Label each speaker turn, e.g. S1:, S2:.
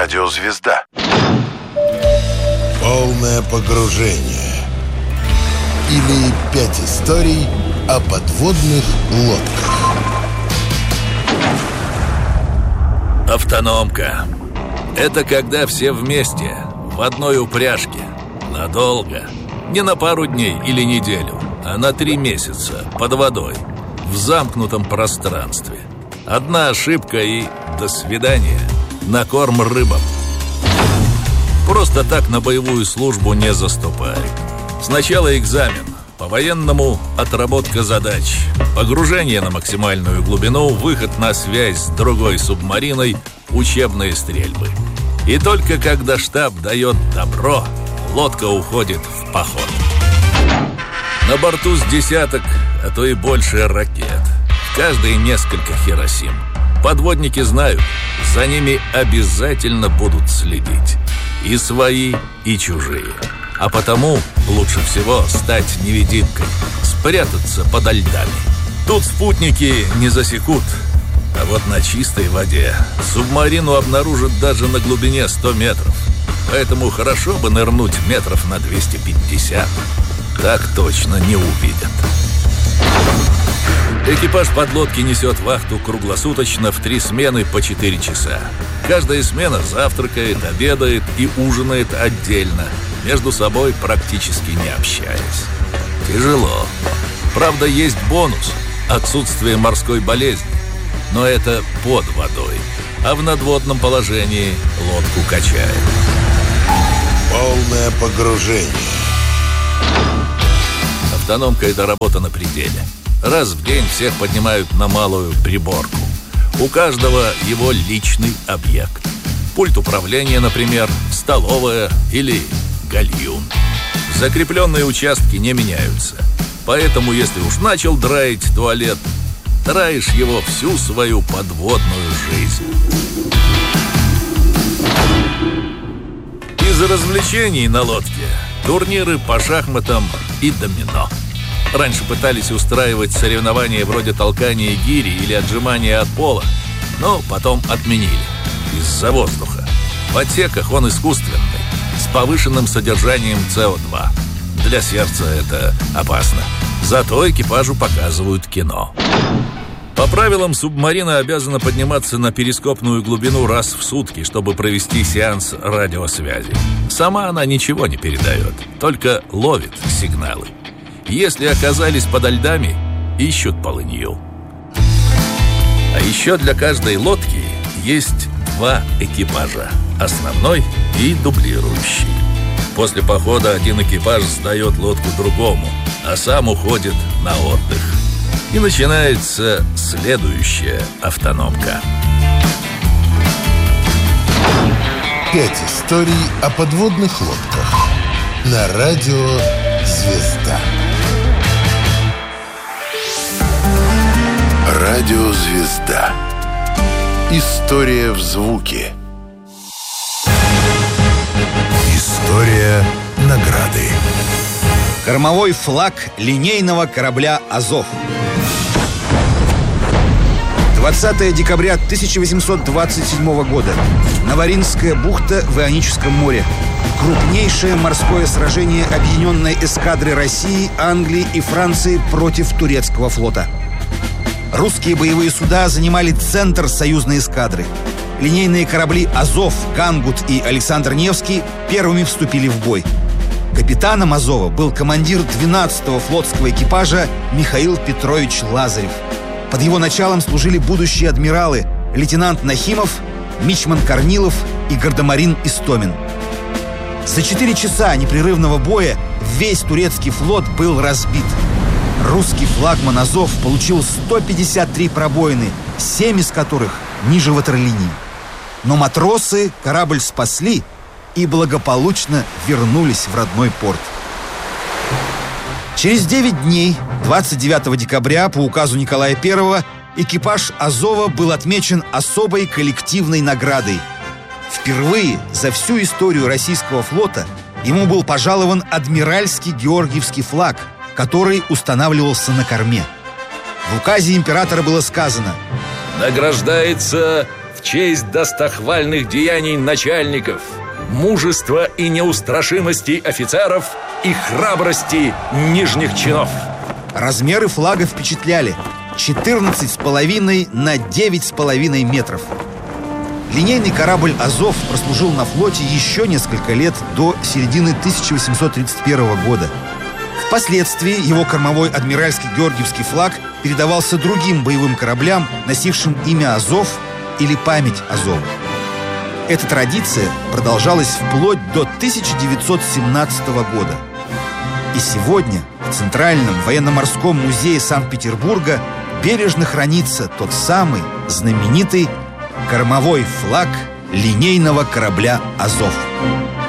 S1: Радиозвезда.
S2: Полное погружение. Или 5 историй о подводных лодках.
S3: Автономка. Это когда все вместе, в одной упряжке. Надолго. Не на пару дней или неделю, а на 3 месяца, под водой, в замкнутом пространстве. Одна ошибка и до свидания. На корм рыбам. Просто так на боевую службу не заступай. Сначала экзамен. По-военному отработка задач. Погружение на максимальную глубину, выход на связь с другой субмариной, учебные стрельбы. И только когда штаб дает добро, лодка уходит в поход. На борту с десяток, а то и больше ракет. В каждой несколько Хиросим. Подводники знают, за ними обязательно будут следить. И свои, и чужие. А потому лучше всего стать невидимкой, спрятаться подо льдами. Тут спутники не засекут. А вот на чистой воде субмарину обнаружат даже на глубине 100 метров. Поэтому хорошо бы нырнуть метров на 250. Так точно не увидят. Экипаж подлодки несет вахту круглосуточно в 3 смены по 4 часа. Каждая смена завтракает, обедает и ужинает отдельно, между собой практически не общаясь. Тяжело. Правда, есть бонус – отсутствие морской болезни. Но это под водой, а в надводном положении лодку качает.
S2: Полное погружение.
S3: Автономка – это работа на пределе. Раз в день всех поднимают на малую приборку. У каждого его личный объект. Пульт управления, например, столовая или гальюн. Закрепленные участки не меняются. Поэтому, если уж начал драить туалет, драешь его всю свою подводную жизнь. Из развлечений на лодке турниры по шахматам и домино. Раньше пытались устраивать соревнования вроде толкания гири или отжимания от пола, но потом отменили из-за воздуха. В отсеках он искусственный, с повышенным содержанием СО2. Для сердца это опасно. Зато экипажу показывают кино. По правилам, субмарина обязана подниматься на перископную глубину раз в сутки, чтобы провести сеанс радиосвязи. Сама она ничего не передает, только ловит сигналы. Если оказались подо льдами, ищут полынью. А еще для каждой лодки есть 2 экипажа. Основной и дублирующий. После похода один экипаж сдает лодку другому, а сам уходит на отдых. И начинается следующая автономка.
S2: 5 историй о подводных лодках. На радио «Звезда». Радиозвезда. История в звуке. История награды.
S4: Кормовой флаг линейного корабля «Азов». 20 декабря 1827 года. Новоринская бухта в Ионическом море. Крупнейшее морское сражение объединенной эскадры России, Англии и Франции против турецкого флота. Русские боевые суда занимали центр союзной эскадры. Линейные корабли «Азов», «Кангут» и «Александр Невский» первыми вступили в бой. Капитаном «Азова» был командир 12-го флотского экипажа Михаил Петрович Лазарев. Под его началом служили будущие адмиралы лейтенант Нахимов, мичман Корнилов и гардемарин Истомин. За 4 часа непрерывного боя весь турецкий флот был разбит. Русский флагман «Азов» получил 153 пробоины, 7 из которых ниже ватерлинии. Но матросы корабль спасли и благополучно вернулись в родной порт. Через 9 дней, 29 декабря, по указу Николая I, экипаж «Азова» был отмечен особой коллективной наградой. Впервые за всю историю российского флота ему был пожалован адмиральский георгиевский флаг, который устанавливался на корме. В указе императора было сказано:
S3: награждается в честь достохвальных деяний начальников, мужества и неустрашимости офицеров и храбрости нижних чинов.
S4: Размеры флага впечатляли: 14,5 на 9,5 метров. Линейный корабль «Азов» прослужил на флоте еще несколько лет, до середины 1831 года. Впоследствии его кормовой адмиральский георгиевский флаг передавался другим боевым кораблям, носившим имя «Азов» или «Память Азова». Эта традиция продолжалась вплоть до 1917 года. И сегодня в Центральном военно-морском музее Санкт-Петербурга бережно хранится тот самый знаменитый кормовой флаг линейного корабля «Азов».